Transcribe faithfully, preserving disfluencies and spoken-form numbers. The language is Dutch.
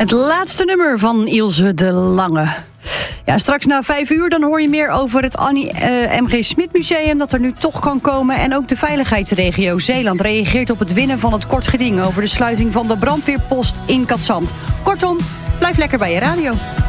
Het laatste nummer van Ilse de Lange. Ja, straks na vijf uur dan hoor je meer over het Annie uh, M G Smit Museum dat er nu toch kan komen. En ook de veiligheidsregio Zeeland reageert op het winnen van het kort geding over de sluiting van de brandweerpost in Katzand. Kortom, blijf lekker bij je radio.